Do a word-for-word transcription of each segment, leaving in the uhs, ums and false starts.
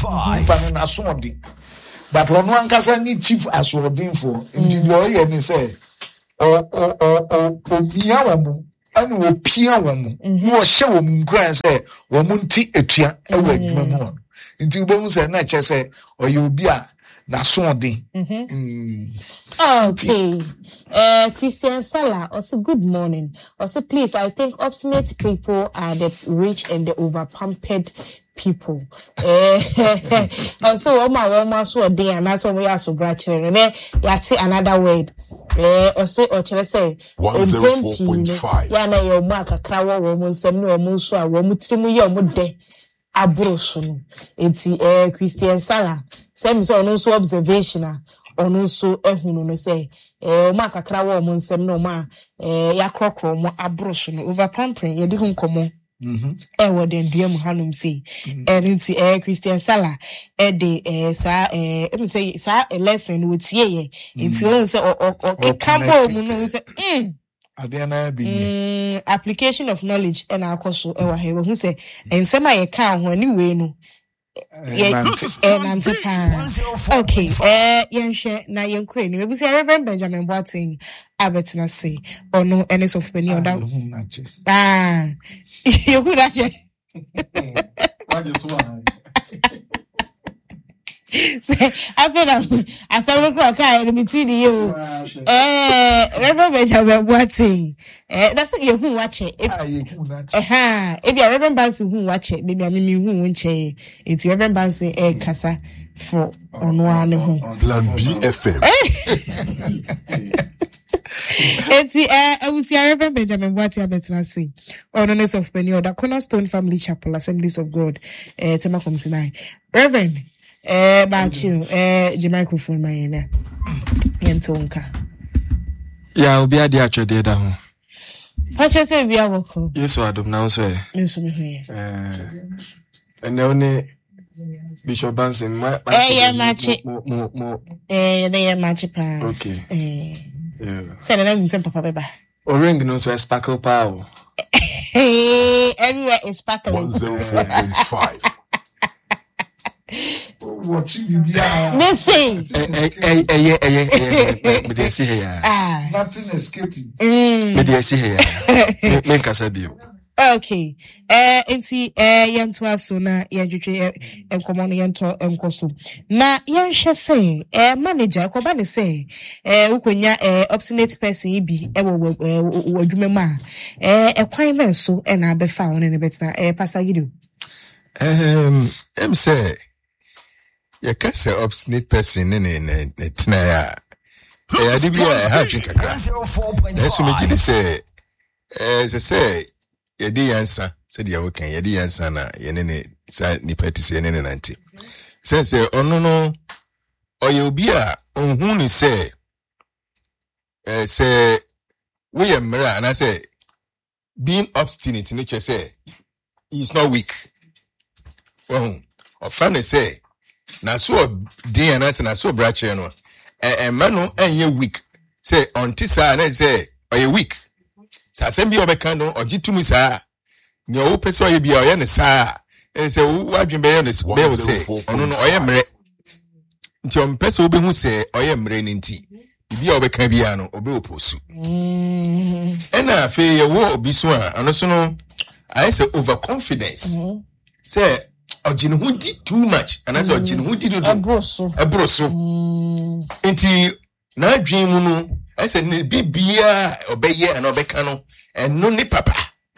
five. But I saw the but one one can need chief as well for indeed lawyer and say or or or or Miawamu and will Pia one more show grand say woman tea a tia away mamon into bones and nature say or you'll be a Naswadi. Okay. Uh, Christian Salah also good morning. Also, please, I think obstinate people are the rich and the overpampered people. Uh, and so, oh my, oh my, so day, and that's what we are so grateful. And then you say another word. Uh, also, or shall I say, one zero four point five. Yana your mark a crow woman, some no muso, a woman, your mudde. Abrosun. It's uh, Christian Salah. Same so also observational. On also ehunu no say eh o ma kakra wo mo nsem no ma eh ya krokro mo abroso no over pampering ye di ho nkomo mhm eh wo den dua mu hanum say eh nti eh Christian Salah eh de eh sa eh em say sa lesson wo tie ye nti wo say o o kekabo mu no say mm Adena bi mm application of knowledge and akoso e wa he wo say ensem aye ka ho ani we no. Yeah, okay. Eh, yeah, na yen kwe ni. We say Reverend Benjamin Boateng abetina say or no any of penny on that. Ah, you could actually. I just want. I feel like I saw the clock. I am meeting you. Eh, Reverend Benjamin Boateng. Eh, that's what you who watch it. Ah, you who watch. Eh, if you Reverend Bansi who watch it, maybe I mean you who won't che. It's Reverend Bansi eh kasa for on one home. Plan B F M. It's eh, I will see Reverend Benjamin Boateng better say. Honest of many other Cornerstone Family Chapel Assemblies of God. Eh, tema come tonight, Reverend. Eh, but you, eh, the microphone, my ena. Yentonka. Yeah, I'll be at the actual day down. What you say, we are welcome. Yes, I don't know. So, Miss me. Eh, and only Bishop Banson, my, eh, yeah, match it. More, more, more. Eh, they are match it. Okay. Eh, yeah. Send them some papa beba. Or ring no so sparkle power. Hey, everywhere is sparkle. One zero four point five. What you be missing? Eh, eh, eh, eh, eh, me dey see here. Ah, nothing escaping. Mm. Me dey see here. Me kasa bi. Okay. Eh, enti eh yanto aso na yadwetwe enkomo no yanto enkoso. Na yanhwe say eh manager ko ba ne say eh ukonya eh obstinate person bi e wo wadwuma ma eh ekwan men so e na abefa won ne betina eh Pastor Gideon. Um em say ya kase obstinate person ne ne ne tena ya eh ade bi ya ha twen kakra na so me gidi say eh se say ye di yansa se dia wo kan ye di yansa na ye ne ne sa ni party se ne ne nanti se se ono no oye obi a ohun ni say eh say we am mra na say being obstinate ni che say he is not weak. Oh, or funny say na so dey and na so brache no eh man no enye weak say until say na say or you weak sa sem bi obeka no ogitumi sa ne o pese o ye bia o ye ne sa e say wadwen be ye ne be o say ono no o ye mre nti o pese o be hu say o ye mre ni nti bia obeka bia no obe oposu ena fe ye wo obi so a ono so no I say overconfidence say ojin hu di too much and as ojin hu di do Ebroso. Ebroso. Enti na adwen mu no I say ne bibia obeye and obeka no and no ni papa.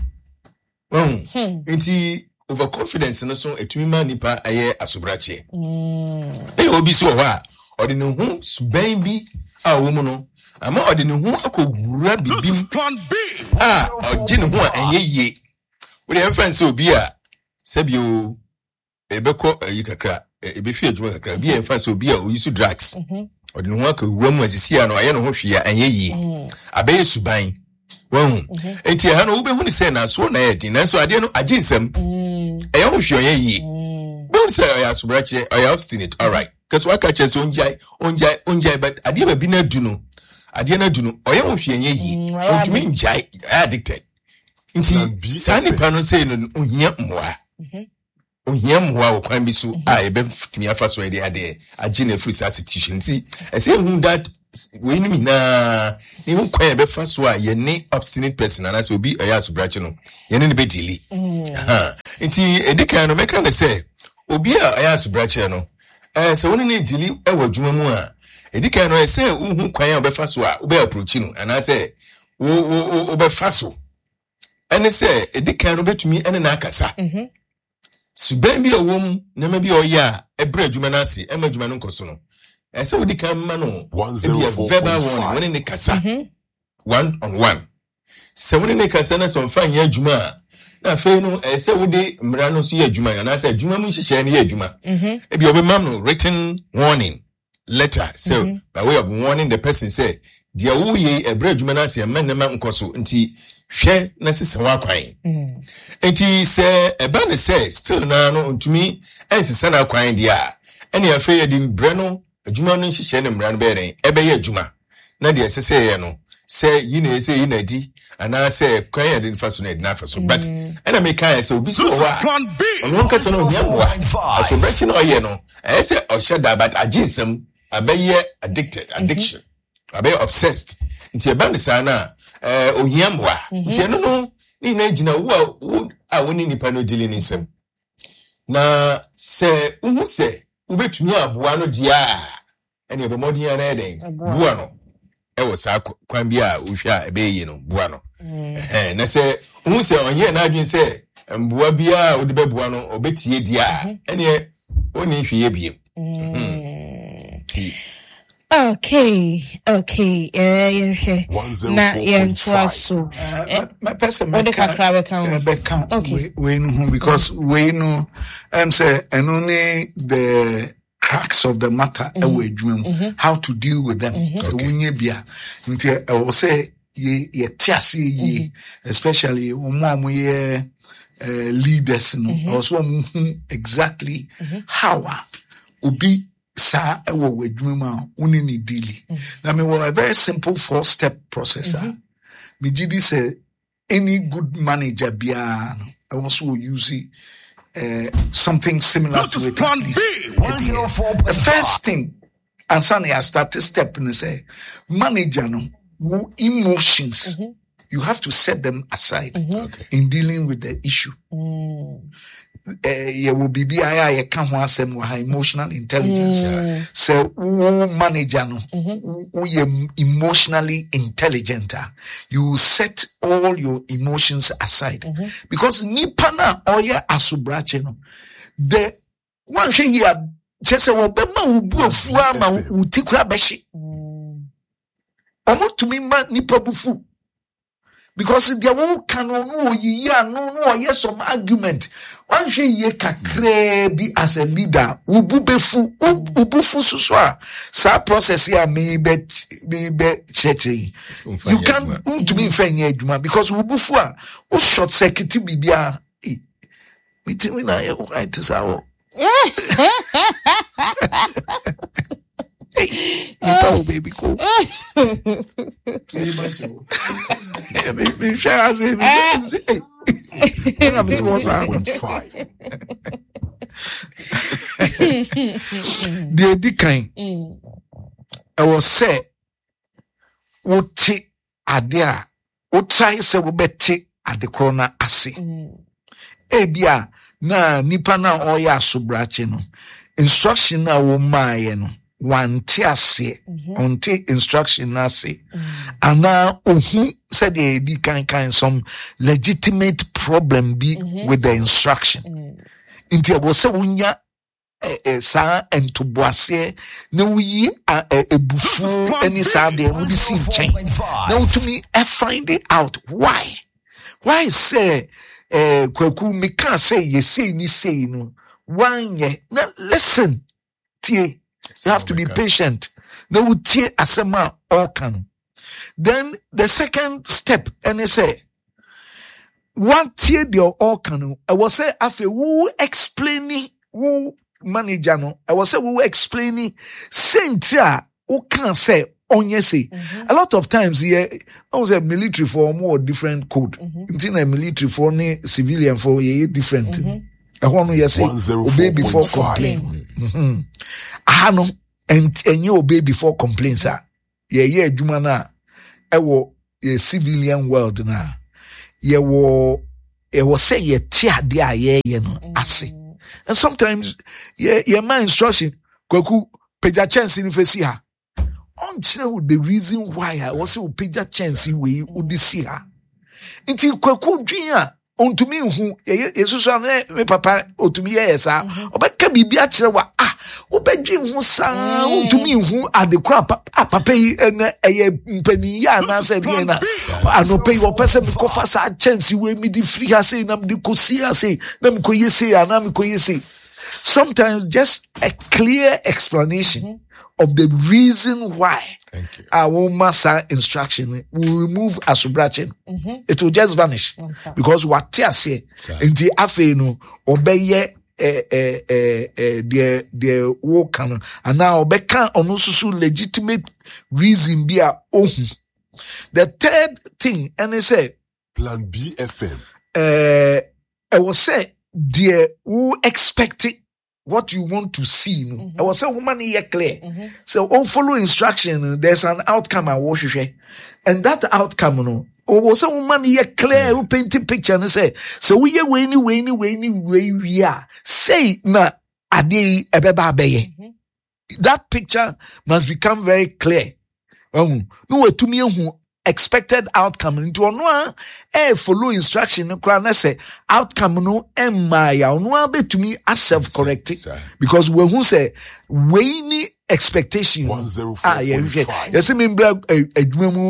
Um enti overconfidence no so etumi ma nipa aye asobrache. Eh obi so ho a odi ne hu suban bi a wo mu no ama odi ne hu akogura bibim ah ojin hu a enye ye. We dey friends obi a sebio ebeko yi kakra ebe fi adwuma kakra bi enfa so bi a oyisu drugs odi no aka wuram asisi a no aye no ho hwe a anye yi abaye suban won enti ha no wo be hu ni say na so na yedi na so ade no aginsem eye ho hwe anye yi bo say oya subrache oya obstinate all right cause waka chese onjai onjai onjai but ade ba bi na du no ade na du no oya ho hwe anye yi ontumi njai addicted nti sani pano say no ohia mwa ohia mmoa wo kwan bi so a ebe tumi afa so ede ade agye na free sa situation nti I say who that we ni na ni who kwan ebe fa so a ye ne obstinate person and as obi oya so brache no ye ne be delay aha nti edikan no meka na say obi a oya so brache no eh se woni ne delay e wa dwuma mu a edikan no e say who kwan a obefa so a obe approach no and I say wo wo obefa so ene say edikan no betumi ene na akasa mhm suban bi awom na ma bi oya ebre adwuma na ase ema adwuma no nkoso no ese wodi kan ma no e verbal one when ne kasa one on one se woni ne kasa na so mfa nya adwuma na fe no ese wodi mra no so ya adwuma ya na se adwuma mu hihye ne ya adwuma e bi obemam no written warning letter so by way of warning the person say dia wo ye ebre adwuma na ase ema ne ma nkoso nti hwe na sisa wa kwan enti se eba ne se still na no ntumi ensisa na kwan dia ene afa ye di mbre no adwuma no nhihye ne mra no be den ebe ye adwuma na de sese ye no se yi na ese yi na di ana se kwan ye de nfa so na na fa so but ena me kan se obi so wa ono nka se no hia wa aso brechi no ye no e se o sheda but ajinsem abaye addicted addiction abaye obsessed nti eba ne sa na eh ohia mwa nti eno no ni na gina wo a woni nipa no dili ni nsem na se uhu se ubetumi aboa no dia ene obemodi ya na eden boa no e wo sa kwan bi a ohwa ebe yi no boa no eh na se uhu se onye na adwin se mboa bia odi beboa no obetie dia ene oni hwiye biem ti okay okay eh yeah na yeah so my person me can be count we know because we know am say and only the cracks of the matter we dream how to deal with them so we bia nti I will say ye ye tiase ye especially omo ye leaders no also exactly how obi sa ewo wedwuma uni ni dili na me wa a very simple four step process me gidi say any good manager bia no also use uh, something similar to it plan B one oh four point five. The first thing and Sunny I started step and say manager no who emotions mm-hmm. you have to set them aside mm-hmm. okay. in dealing with the issue mm. Uh, ye will be be I I can want some emotional intelligence. Mm. So who manager no who you emotionally intelligent. You set all your emotions aside mm-hmm. because nipa na oya asubrache no the one thing here just say be ma ubu ofua ma utikura beshi. Omo to me ma nipa bufu. Because there won't can no yeah no no yes some argument. One she ye kakre be as a leader. Ubu befu ubu fu suswa. Sa process here me be me be cheche. You can't to me fenye juma because ubu fu a o short circuit bibia. Me timi na ye right to sawo. Hey, oh baby, cool. Me share say me. Hey, I'm too much five. The decline. I was say, "What take adia? What try say we beti at the corner ase." Ebia na nipa na oya subrache no. Instruction na wo maaye no. One tiase on take instruction na say and now ohu said the di kan kan some legitimate problem be mm-hmm. with the instruction inti abo se wunya eh sa entoboase na wuyi ebufu any sa de we see chain now to me I find it out why why say eh kwaku me can say you say ni say no why now listen tie. You have to be patient. No tie asema all can. Then the second step, and they say, what tie the all can? I will say, after who explaining who manager no, I will say who explaining same tia who can say on yes say. A lot of times here, I was a military for more different code. Mm-hmm. Military for ne civilian for ye different. Mm-hmm. ɛhɔ no yɛ sɛ obey before complain. Aha no ɛnyɛ obey before complain sa yɛyɛ adwuma no a ɛwɔ yɛ civilian world no a yɛwɔ ɛwɔ sɛ yɛte ade a yɛyɛ no ase. And sometimes yɛ yɛma instruction kwaku pagya chance no fɛsi ha ɔnkyerɛ the reason why a wɔ sɛ wo pagya chance wei wode si ha nti kwaku dwen a ontumi nhu yesusu ame me papa otumi ye saa obeka bibia kyerɛ wa ah obedwe hu saa ontumi nhu adekora papa yi na eye mpani ya na se de na anope yi opese me kofa saa chance we mi di free ha say na me kosi ha say na me koye say na me koye say. Sometimes just a clear explanation mm-hmm. of the reason why our master instruction will remove asubrachin. Mm-hmm. It will just vanish. Okay. Because what they say in the afeno obey eh eh eh eh the the work and now obey can onususu legitimate reason be a oh. The third thing and they say Plan B F M. Uh, I was say dear who expected what you want to see. No? Mm-hmm. I was saying, woman, here clear. Mm-hmm. So, all follow instruction. There's an outcome. I watch it, and that outcome, no. Or was a woman here clear who painting picture and say, so we are waiting, waiting, waiting, where we are. Say na ade ebeba beye. That picture must become very clear. Um, no, to me who expected outcome into ono eh follow instruction no kra na say outcome no emma ya ono be to me as self correcting because we who say we ni expectation ah yeah yes me bra adwuma mu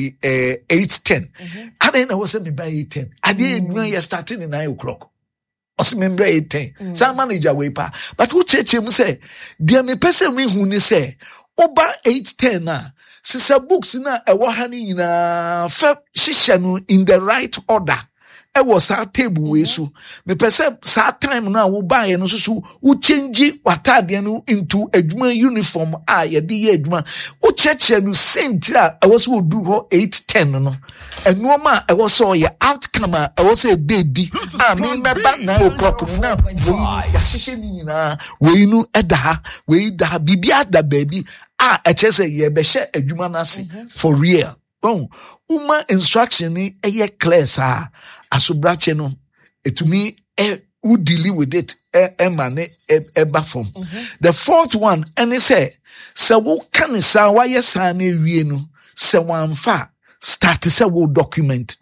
eh eight ten and na was me by eight ten ade adwuma ya starting in nine o'clock os me bra eight ten some manager we pa but who cheche mu say dia me person me hu ni say oba eight ten na sisa books na ewo ha ni nyina fa hihye no in the right order ewo sa table we so me pese sa time na wo ba ye no so wo change watade no into adwuma uniform a ye de ye adwuma wo cheche no sentra ewo so do ho eight ten no eno ma ewo so ye outcome a ewo so e di a me meba na o proper na ya hihye ni nyina we nu eda we da bibia da baby ah echese ye be hye adwuma na se for real. Oh, uma instruction ni eye clear sa asubrache no etumi e who deal with it e e mane e eba form. The fourth one and say se wo kan sa wa yesa na wie no se wan fa start se wo document.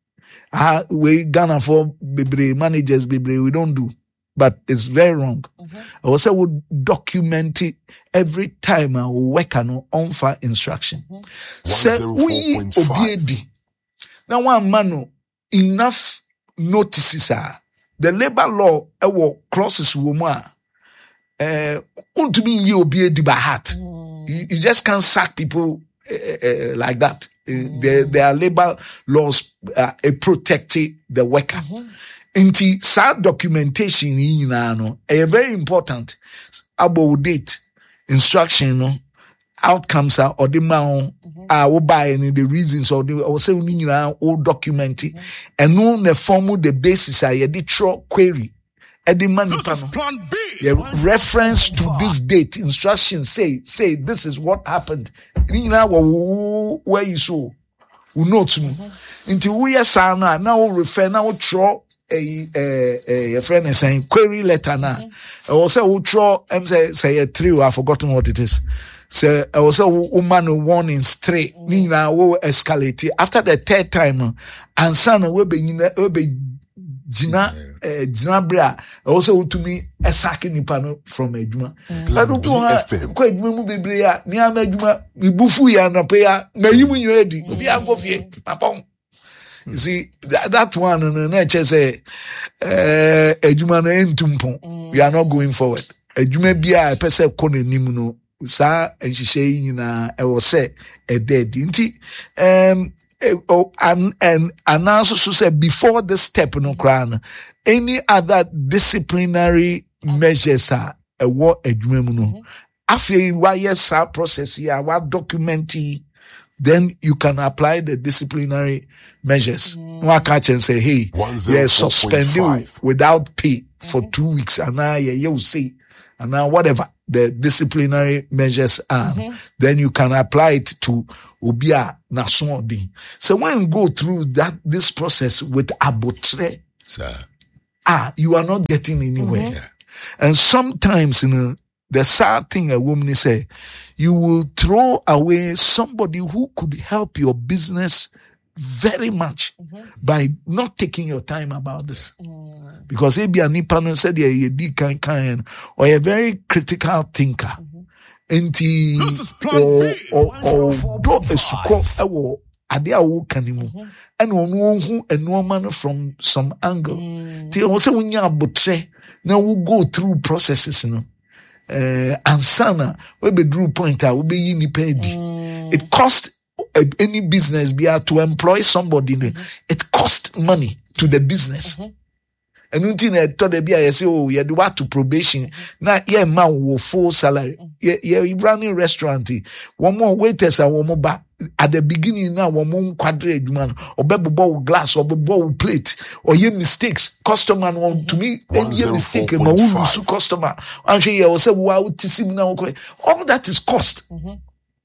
Ah we Ghana for bebre managers bebre we don't do. But it's very wrong. Mm-hmm. I also would document it every time I work on on-fire instruction. So we obey. Now one man enough notices are the labor law ewo crosses woman. Uh, to me you obey by heart. Mm. You, you just can't sack people uh, uh, like that. Mm. Uh, there, there are labor laws uh, protecting the worker. Mm-hmm. Inti sa documentation yi na no e very important about date instruction no outcomes are or the man ah wo buy any the reasons or the or say ni nyina o document and no na form the basis a ye de throw query e de man nipa no yeah, reference to this date instruction say say this is what happened ni nyina wo where you so we know to inti we ya sa na na wo refer na wo throw a a a friend is saying query letter na also we draw em say say a three I've forgotten what it is so also woman warning straight ni na we escalate after the third time and son we be we be jina jina bra also to me a sacking nipa no from adwuma I don't know kwa adwuma mu bebre ya ni am adwuma mi bufu ya na pe ya na yimu nyedi obi agofie papon. You see, that, that one, and then say, eh, ejuma no entumpo. We are not going forward. Ejuma bia a person kone nimuno. Sa enhihye nyina e wo se e dead. Nti um oh and and and also so say before this step no kran any other disciplinary measures are e wo ejuma mu no. Afei wa yes process here wa documenti then you can apply the disciplinary measures. No, I catch and say, hey, yeah, suspend you without pay for two weeks, and now yeah, you see, and now whatever the disciplinary measures are, mm-hmm. then you can apply it to Obia Nasodi. So when you go through that this process with Abotre, sir, ah, you are not getting anywhere. Mm-hmm. And sometimes, you know, the sad thing a woman say, you will throw away somebody who could help your business very much mm-hmm. by not taking your time about this. Mm. Because maybe a nipa said you be kind kind or a very critical thinker. Enti or or do a suko ewo ade a wo kanimu and onu hu enorman from some angle. Ti o se wunya abotre na we go through processes no. Uh, and sana we be drew point out we be yi nipa di. It cost uh, any business be to employ somebody. Mm-hmm. It cost money to the business. Mm-hmm. And until they told the B I S, oh, you do what to probation. Now, yeah, man, will full salary. Yeah, yeah, running restaurant. One more waiters and one more back. At the beginning now, one more quadrate man, or baby ball glass, or baby ball plate, or your mistakes. Customer want to me, and your mistake, and my su customer. And she will say, wow, to see now. All that is cost. Mm-hmm.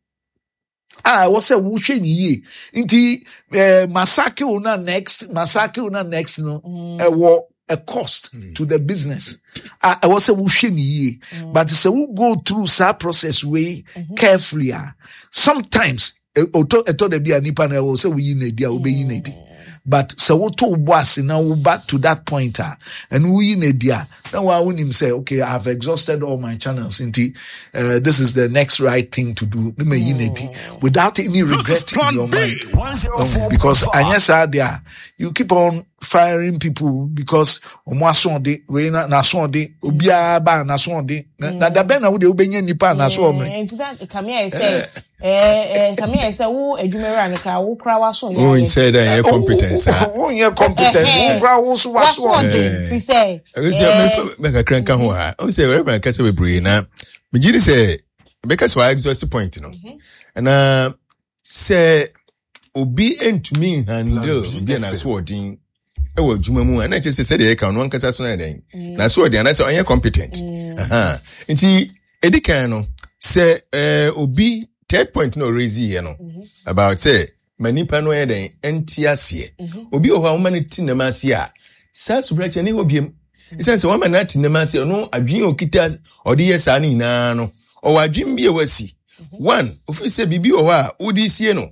Ah, what's a wushing ye? Inti, uh, massacre una next, massacre una next, no, mm. a war. A cost mm. to the business. I, I was say we shouldn't ye, but so we go through that process way mm-hmm. carefully. Sometimes, I told the be a nipa na will say we need dia obey need. But so we to boss now we back to that point, uh, and we need dia. Now I want him say, okay, I've exhausted all my channels. Inti, uh, this is the next right thing to do. Mm. Without any regret in your mind, um, because anyasa there, you keep on firing people because omwasonde we na nasonde obia ba nasonde na da ben na wo de obenya nipa nasonde. Enti that come here say eh eh come here say wo adwumera ne ka wo kra waso ya. Oh, say that your competence. Oh, your competence. Wo kra wo so waso. We say we say make a crank ho ha. We say wherever can say we pray na. Me gidi say because why exhaust point no. And uh say obi entumi handle be na so odin e wa dwuma mu na che say dey ka no ankasa so na den na so odin na say onye competent aha nti edikan no say eh obi third point no raise here no about say manipa no eden entiase obi o ha man ti na mase a sas brecha ne obiem isense wa man ati na mase no adwen okita odi yesa na ina no o wa adwen bi e wasi one ofise bibi o ha odi sie no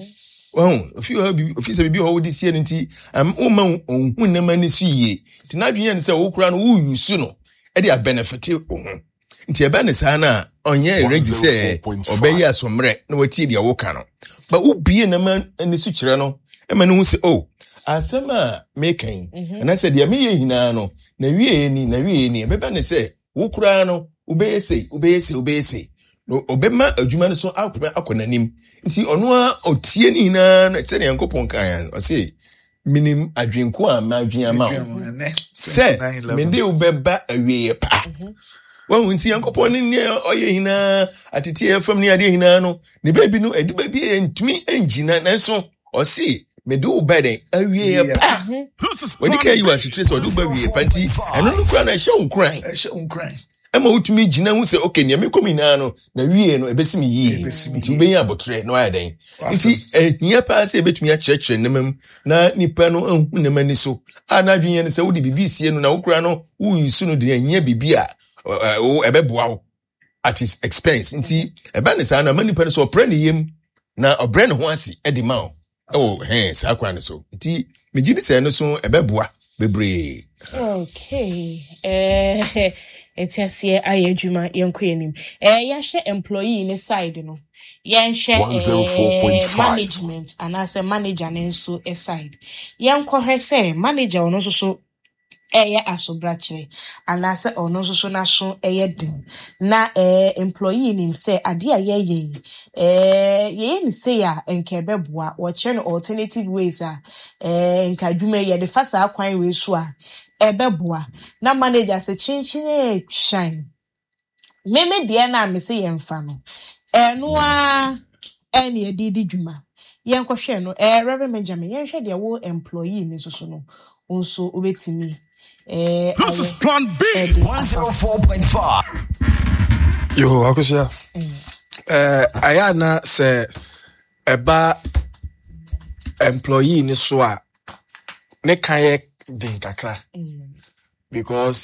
oh, if you have if you say be hold this year nti am uma ohun na mani su yie nti na dwen ne say wo kura no wo yusu no e dey benefit ohun nti e ba ne sa na onye ready say obey asomre na wati dia wo ka no ba wo bie na man ani su kire no e ma ne hu say oh asema making and I said dia me ye hina no na wie ni na wie ni e ba ne say wo kura no obey say obey say obey say no obema adwuma no so akoma akonanim nti ono a otie ni na na se ne yankopon kan o say minim adwenko a ma adwen ama se me de obeba awie pa won nti yankopon ni oye hina atete fam ni ade hina no ne baby no edi baby entumi engina na so o say me do obede awie pa when you you as stress o do ba wie pa nti eno no kura na hye unkran hye unkran Ema utumi jina hu se okay ne me komi na no na wie no ebesimi yie nti be ya botre no adan nti ehia pa se ebetumi a church ne mem na nipa no anhu ne mani so ana dwen ne se wodi bibi sie no na wokura no wu yusu no de ehia bibi a o ebeboa wo at his expense nti eba ne sa na mani pa so opre ne yem na obre ne ho ase edi ma o oh he sa kwa ne so nti me gidi se no so ebeboa bebre. Okay eh etiasie ayedwuma yenkoyenim eh yahwe employee ne side no yenhwe eh, management anase manager ne nso e side yenkohwe say manager ono so so eye asobrachire anase ono so so na so eye den na eh employee nim say ade a yeye eh ye ni say a enke beboa wo kire no alternative ways a eh enka dwuma ye de fasa akwan we so a ebeboa na manager se chinchin e shine meme de na me se yemfa no eno a ɛne yɛde di dwuma yɛnkɔhwɛ no eh Reverend Benjamin yɛnhwɛ deɛ wo employee ni so so no nso obetimi eh This is Plan B one oh four point five. Yo, akosia. Eh, aya na se eba employee ni so a ne kan ye din kakra. Because